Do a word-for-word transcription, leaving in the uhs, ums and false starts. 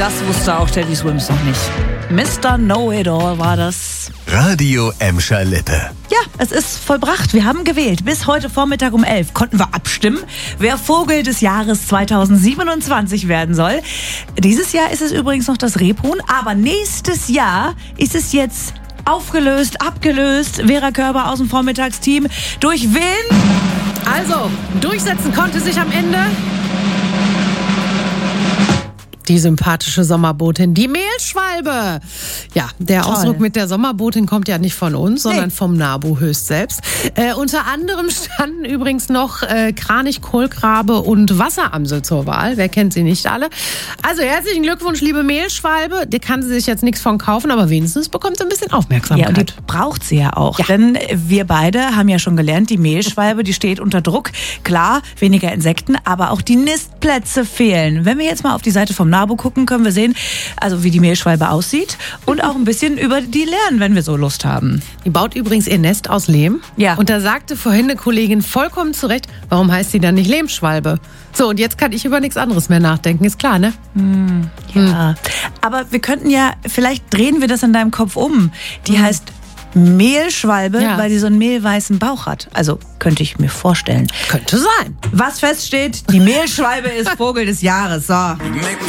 das wusste auch Teddy Swims noch nicht. Mister Know-It-All war das. Radio Emscher Lippe. Ja, es ist vollbracht. Wir haben gewählt. Bis heute Vormittag um elf konnten wir abstimmen, wer Vogel des Jahres zweitausendsiebenundzwanzig werden soll. Dieses Jahr ist es übrigens noch das Rebhuhn, aber nächstes Jahr ist es jetzt aufgelöst, abgelöst. Vera Körber aus dem Vormittagsteam. Durch wen? Also, durchsetzen konnte sich am Ende die sympathische Sommerbotin, die Mehlschwalbe. Ja, der Toll. Ausdruck mit der Sommerbotin kommt ja nicht von uns, sondern Nee. vom NABU höchst selbst. Äh, unter anderem standen übrigens noch äh, Kranich, Kohlgrabe und Wasseramsel zur Wahl. Wer kennt sie nicht alle? Also herzlichen Glückwunsch, liebe Mehlschwalbe. Der kann sie sich jetzt nichts von kaufen, aber wenigstens bekommt sie ein bisschen Aufmerksamkeit. Ja, und die braucht sie ja auch. Ja. Denn wir beide haben ja schon gelernt, die Mehlschwalbe, die steht unter Druck. Klar, weniger Insekten, aber auch die Nistplätze fehlen. Wenn wir jetzt mal auf die Seite vom NABU gucken, können wir sehen, also wie die Mehlschwalbe aussieht und auch ein bisschen über die lernen, wenn wir so Lust haben. Die baut übrigens ihr Nest aus Lehm. Ja. Und da sagte vorhin eine Kollegin vollkommen zu Recht, warum heißt sie dann nicht Lehmschwalbe? So, und jetzt kann ich über nichts anderes mehr nachdenken, ist klar, ne? Ja. Aber wir könnten ja, vielleicht drehen wir das in deinem Kopf um. Die heißt Mehlschwalbe, Ja. weil sie so einen mehlweißen Bauch hat. Also könnte ich mir vorstellen. Könnte sein. Was feststeht, die Mehlschwalbe ist Vogel des Jahres. So.